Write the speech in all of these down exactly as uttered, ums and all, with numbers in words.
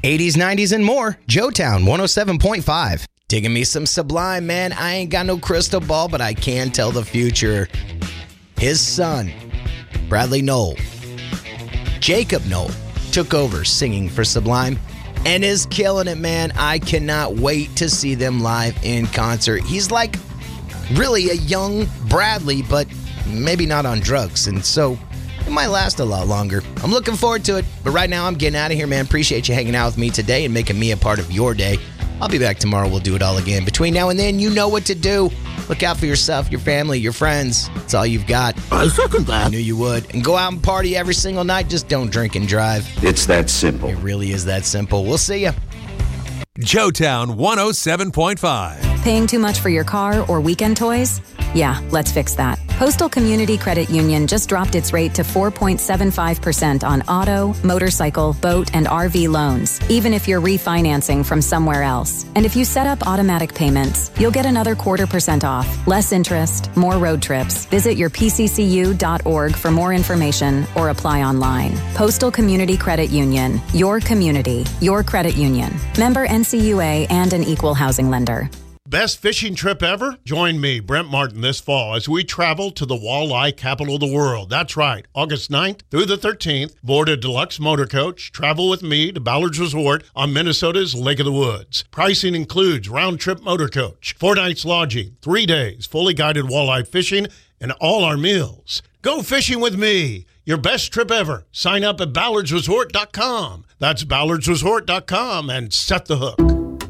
eighties, nineties, and more. Joetown one oh seven point five. Digging me some Sublime, man. I ain't got no crystal ball, but I can tell the future. His son, Bradley Knoll, Jacob Knoll, took over singing for Sublime and is killing it, man. I cannot wait to see them live in concert. He's like really a young Bradley, but maybe not on drugs, and so it might last a lot longer. I'm looking forward to it, but right now I'm getting out of here, man. Appreciate you hanging out with me today and making me a part of your day. I'll be back tomorrow. We'll do it all again. Between now and then, you know what to do. Look out for yourself, your family, your friends. That's all you've got. I second that. I knew you would. And go out and party every single night. Just don't drink and drive. It's that simple. It really is that simple. We'll see ya. Joetown one oh seven point five. Paying too much for your car or weekend toys? Yeah, let's fix that. Postal Community Credit Union just dropped its rate to four point seven five percent on auto, motorcycle, boat, and R V loans, even if you're refinancing from somewhere else. And if you set up automatic payments, you'll get another quarter percent off, less interest, more road trips. Visit your p c c u dot org for more information or apply online. Postal Community Credit Union. Your community. Your credit union. Member N C U A and an equal housing lender. Best fishing trip ever? Join me, Brent Martin, this fall as we travel to the walleye capital of the world. That's right, August ninth through the thirteenth. Board a deluxe motor coach. Travel with me to Ballard's Resort on Minnesota's Lake of the Woods. Pricing includes round-trip motor coach, four nights lodging, three days, fully guided walleye fishing, and all our meals. Go fishing with me. Your best trip ever. Sign up at ballards resort dot com. That's ballards resort dot com and set the hook.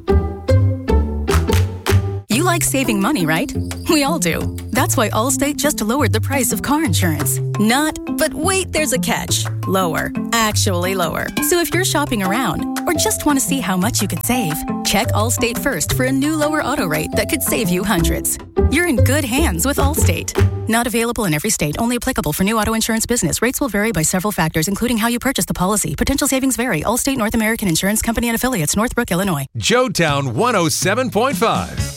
You like saving money, right? We all do. That's why Allstate just lowered the price of car insurance. Not, but wait, there's a catch. Lower. Actually lower. So if you're shopping around or just want to see how much you could save, check Allstate first for a new lower auto rate that could save you hundreds. You're in good hands with Allstate. Not available in every state. Only applicable for new auto insurance business. Rates will vary by several factors, including how you purchase the policy. Potential savings vary. Allstate North American Insurance Company and Affiliates, Northbrook, Illinois. Joetown one oh seven point five.